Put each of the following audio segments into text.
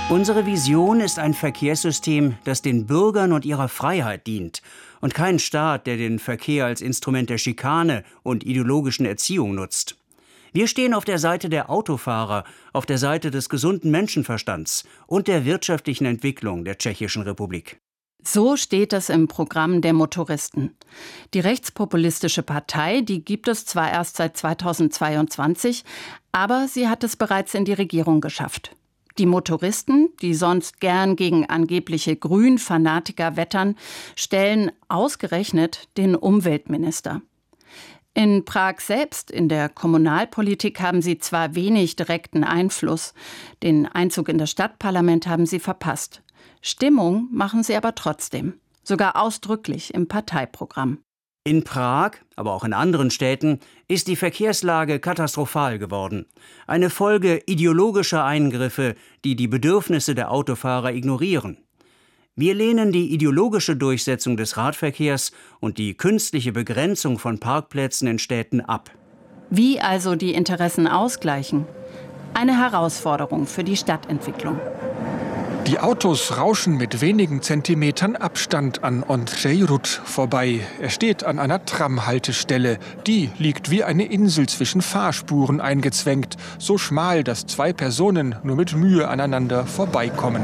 Unsere Vision ist ein Verkehrssystem, das den Bürgern und ihrer Freiheit dient und kein Staat, der den Verkehr als Instrument der Schikane und ideologischen Erziehung nutzt. Wir stehen auf der Seite der Autofahrer, auf der Seite des gesunden Menschenverstands und der wirtschaftlichen Entwicklung der Tschechischen Republik. So steht es im Programm der Motoristen. Die rechtspopulistische Partei, die gibt es zwar erst seit 2022, aber sie hat es bereits in die Regierung geschafft. Die Motoristen, die sonst gern gegen angebliche Grün-Fanatiker wettern, stellen ausgerechnet den Umweltminister. In Prag selbst, in der Kommunalpolitik, haben sie zwar wenig direkten Einfluss. Den Einzug in das Stadtparlament haben sie verpasst. Stimmung machen sie aber trotzdem, sogar ausdrücklich im Parteiprogramm. In Prag, aber auch in anderen Städten, ist die Verkehrslage katastrophal geworden. Eine Folge ideologischer Eingriffe, die die Bedürfnisse der Autofahrer ignorieren. Wir lehnen die ideologische Durchsetzung des Radverkehrs und die künstliche Begrenzung von Parkplätzen in Städten ab. Wie also die Interessen ausgleichen? Eine Herausforderung für die Stadtentwicklung. Die Autos rauschen mit wenigen Zentimetern Abstand an Ondřej Rud vorbei. Er steht an einer Tramhaltestelle. Die liegt wie eine Insel zwischen Fahrspuren eingezwängt. So schmal, dass zwei Personen nur mit Mühe aneinander vorbeikommen.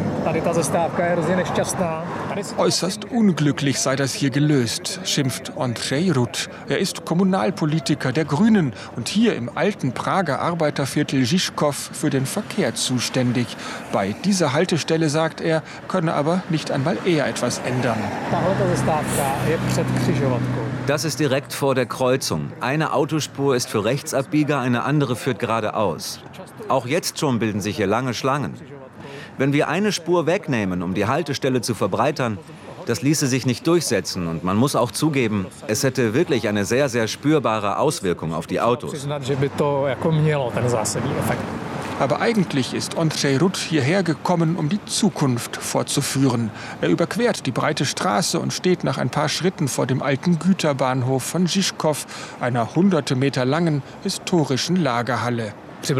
Äußerst unglücklich sei das hier gelöst, schimpft Ondřej Rud. Er ist Kommunalpolitiker der Grünen und hier im alten Prager Arbeiterviertel Žižkov für den Verkehr zuständig. Bei dieser Haltestelle, sagt er, könne aber nicht einmal er etwas ändern. Das ist direkt vor der Kreuzung. Eine Autospur ist für Rechtsabbieger, eine andere führt geradeaus. Auch jetzt schon bilden sich hier lange Schlangen. Wenn wir eine Spur wegnehmen, um die Haltestelle zu verbreitern, das ließe sich nicht durchsetzen. Und man muss auch zugeben, es hätte wirklich eine sehr, sehr spürbare Auswirkung auf die Autos. Aber eigentlich ist Ondřej Rud hierher gekommen, um die Zukunft fortzuführen. Er überquert die breite Straße und steht nach ein paar Schritten vor dem alten Güterbahnhof von Žižkov, einer hunderte Meter langen historischen Lagerhalle.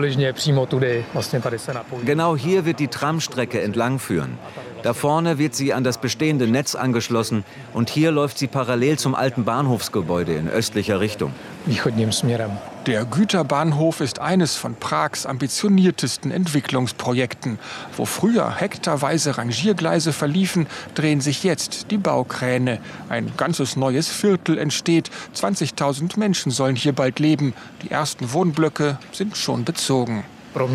Genau hier wird die Tramstrecke entlang führen. Da vorne wird sie an das bestehende Netz angeschlossen und hier läuft sie parallel zum alten Bahnhofsgebäude in östlicher Richtung. Der Güterbahnhof ist eines von Prags ambitioniertesten Entwicklungsprojekten. Wo früher hektarweise Rangiergleise verliefen, drehen sich jetzt die Baukräne. Ein ganzes neues Viertel entsteht. 20.000 Menschen sollen hier bald leben. Die ersten Wohnblöcke sind schon bezogen. Für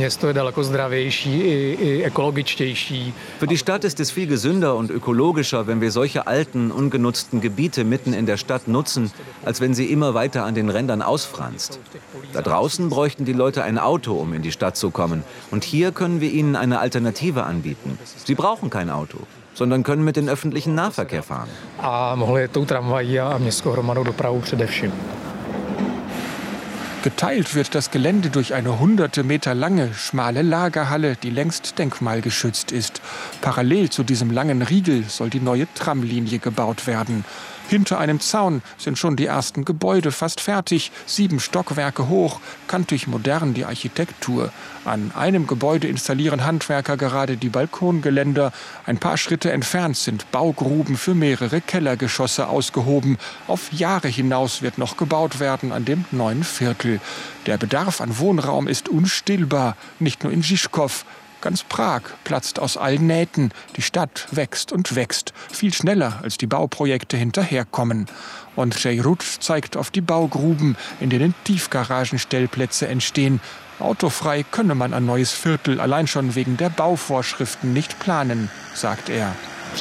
die Stadt ist es viel gesünder und ökologischer, wenn wir solche alten, ungenutzten Gebiete mitten in der Stadt nutzen, als wenn sie immer weiter an den Rändern ausfranst. Da draußen bräuchten die Leute ein Auto, um in die Stadt zu kommen. Und hier können wir ihnen eine Alternative anbieten. Sie brauchen kein Auto, sondern können mit dem öffentlichen Nahverkehr fahren. Geteilt wird das Gelände durch eine hunderte Meter lange, schmale Lagerhalle, die längst denkmalgeschützt ist. Parallel zu diesem langen Riegel soll die neue Tramlinie gebaut werden. Hinter einem Zaun sind schon die ersten Gebäude fast fertig, 7 Stockwerke hoch, kantig modern die Architektur. An einem Gebäude installieren Handwerker gerade die Balkongeländer. Ein paar Schritte entfernt sind Baugruben für mehrere Kellergeschosse ausgehoben. Auf Jahre hinaus wird noch gebaut werden an dem neuen Viertel. Der Bedarf an Wohnraum ist unstillbar, nicht nur in Žižkov. Ganz Prag platzt aus allen Nähten. Die Stadt wächst und wächst, viel schneller als die Bauprojekte hinterherkommen. Ondřej Rud zeigt auf die Baugruben, in denen Tiefgaragenstellplätze entstehen. Autofrei könne man ein neues Viertel allein schon wegen der Bauvorschriften nicht planen, sagt er.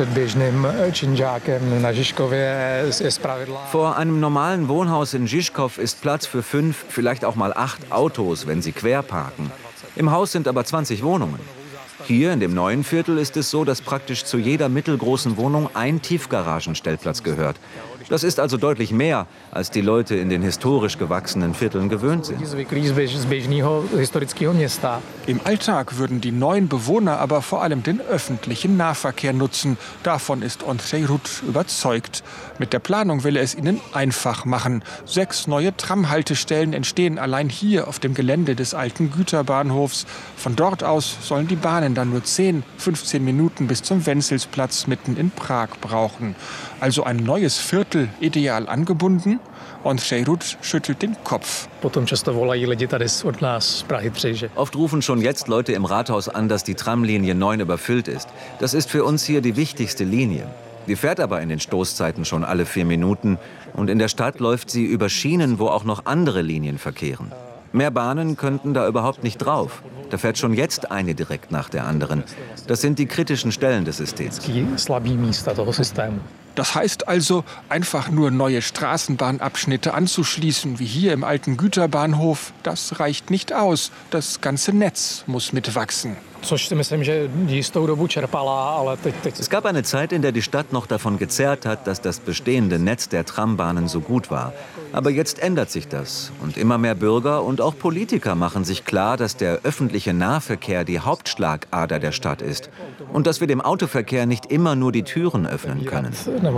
Vor einem normalen Wohnhaus in Žižkov ist Platz für 5, vielleicht auch mal 8 Autos, wenn sie quer parken. Im Haus sind aber 20 Wohnungen. Hier in dem neuen Viertel ist es so, dass praktisch zu jeder mittelgroßen Wohnung ein Tiefgaragenstellplatz gehört. Das ist also deutlich mehr, als die Leute in den historisch gewachsenen Vierteln gewöhnt sind. Im Alltag würden die neuen Bewohner aber vor allem den öffentlichen Nahverkehr nutzen. Davon ist Ondřej Rud überzeugt. Mit der Planung will er es ihnen einfach machen. 6 neue Tramhaltestellen entstehen allein hier auf dem Gelände des alten Güterbahnhofs. Von dort aus sollen die Bahnen dann nur 10, 15 Minuten bis zum Wenzelsplatz mitten in Prag brauchen. Also ein neues Viertel, ideal angebunden? Ondřej Rud schüttelt den Kopf. Oft rufen schon jetzt Leute im Rathaus an, dass die Tramlinie 9 überfüllt ist. Das ist für uns hier die wichtigste Linie. Die fährt aber in den Stoßzeiten schon alle 4 Minuten. Und in der Stadt läuft sie über Schienen, wo auch noch andere Linien verkehren. Mehr Bahnen könnten da überhaupt nicht drauf. Da fährt schon jetzt eine direkt nach der anderen. Das sind die kritischen Stellen des Systems. Das heißt also, einfach nur neue Straßenbahnabschnitte anzuschließen, wie hier im alten Güterbahnhof, das reicht nicht aus. Das ganze Netz muss mitwachsen. Es gab eine Zeit, in der die Stadt noch davon gezerrt hat, dass das bestehende Netz der Trambahnen so gut war. Aber jetzt ändert sich das. Und immer mehr Bürger und auch Politiker machen sich klar, dass der öffentliche Nahverkehr die Hauptschlagader der Stadt ist. Und dass wir dem Autoverkehr nicht immer nur die Türen öffnen können.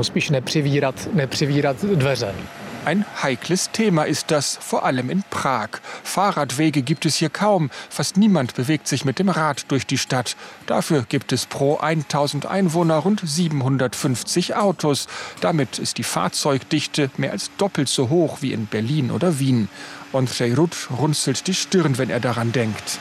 Ein heikles Thema ist das, vor allem in Prag. Fahrradwege gibt es hier kaum. Fast niemand bewegt sich mit dem Rad durch die Stadt. Dafür gibt es pro 1000 Einwohner rund 750 Autos. Damit ist die Fahrzeugdichte mehr als doppelt so hoch wie in Berlin oder Wien. Ondřej Rud runzelt die Stirn, wenn er daran denkt.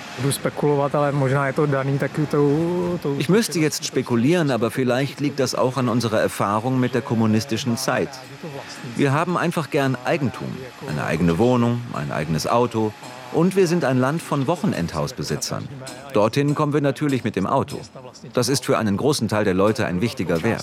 Ich müsste jetzt spekulieren, aber vielleicht liegt das auch an unserer Erfahrung mit der kommunistischen Zeit. Wir haben einfach gern Eigentum, eine eigene Wohnung, ein eigenes Auto. Und wir sind ein Land von Wochenendhausbesitzern. Dorthin kommen wir natürlich mit dem Auto. Das ist für einen großen Teil der Leute ein wichtiger Wert.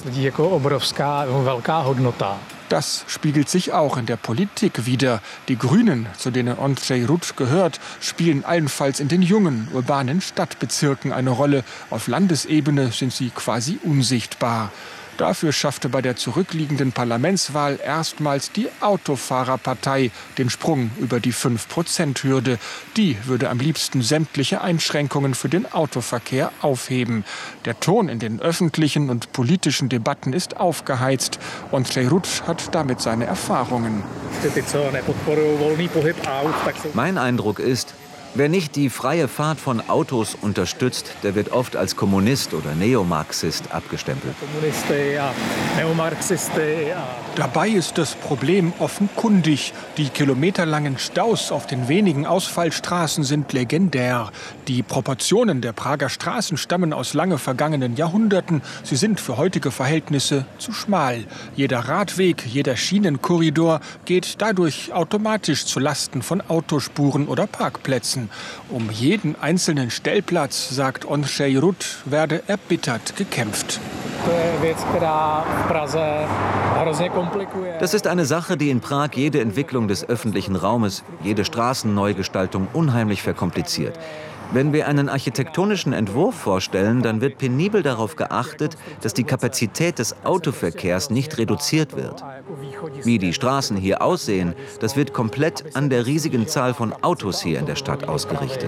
Das spiegelt sich auch in der Politik wider. Die Grünen, zu denen Ondřej Rud gehört, spielen allenfalls in den jungen, urbanen Stadtbezirken eine Rolle. Auf Landesebene sind sie quasi unsichtbar. Dafür schaffte bei der zurückliegenden Parlamentswahl erstmals die Autofahrerpartei den Sprung über die 5%-Hürde. Die würde am liebsten sämtliche Einschränkungen für den Autoverkehr aufheben. Der Ton in den öffentlichen und politischen Debatten ist aufgeheizt. Ondřej Rud hat damit seine Erfahrungen. Mein Eindruck ist, wer nicht die freie Fahrt von Autos unterstützt, der wird oft als Kommunist oder Neomarxist abgestempelt. Dabei ist das Problem offenkundig. Die kilometerlangen Staus auf den wenigen Ausfallstraßen sind legendär. Die Proportionen der Prager Straßen stammen aus lange vergangenen Jahrhunderten. Sie sind für heutige Verhältnisse zu schmal. Jeder Radweg, jeder Schienenkorridor geht dadurch automatisch zu Lasten von Autospuren oder Parkplätzen. Um jeden einzelnen Stellplatz, sagt Ondřej Rud, werde erbittert gekämpft. Das ist eine Sache, die in Prag jede Entwicklung des öffentlichen Raumes, jede Straßenneugestaltung unheimlich verkompliziert. Wenn wir einen architektonischen Entwurf vorstellen, dann wird penibel darauf geachtet, dass die Kapazität des Autoverkehrs nicht reduziert wird. Wie die Straßen hier aussehen, das wird komplett an der riesigen Zahl von Autos hier in der Stadt ausgerichtet.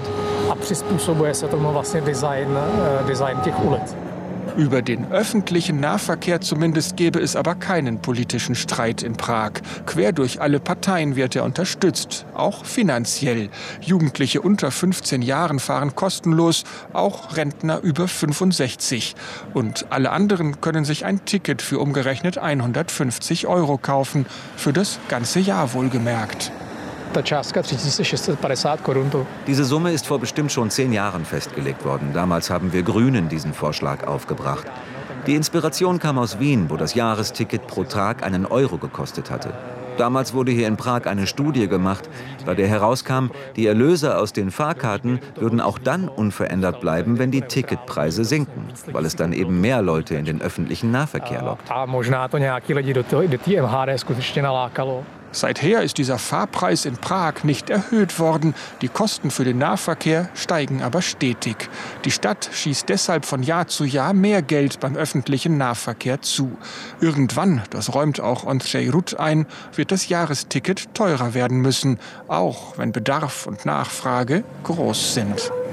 Über den öffentlichen Nahverkehr zumindest gäbe es aber keinen politischen Streit in Prag. Quer durch alle Parteien wird er unterstützt, auch finanziell. Jugendliche unter 15 Jahren fahren kostenlos, auch Rentner über 65. Und alle anderen können sich ein Ticket für umgerechnet 150 € kaufen, für das ganze Jahr wohlgemerkt. Diese Summe ist vor bestimmt schon 10 Jahren festgelegt worden. Damals haben wir Grünen diesen Vorschlag aufgebracht. Die Inspiration kam aus Wien, wo das Jahresticket pro Tag einen Euro gekostet hatte. Damals wurde hier in Prag eine Studie gemacht, bei der herauskam, die Erlöse aus den Fahrkarten würden auch dann unverändert bleiben, wenn die Ticketpreise sinken, weil es dann eben mehr Leute in den öffentlichen Nahverkehr lockt. Seither ist dieser Fahrpreis in Prag nicht erhöht worden. Die Kosten für den Nahverkehr steigen aber stetig. Die Stadt schießt deshalb von Jahr zu Jahr mehr Geld beim öffentlichen Nahverkehr zu. Irgendwann, das räumt auch Ondřej Rud ein, wird das Jahresticket teurer werden müssen, auch wenn Bedarf und Nachfrage groß sind.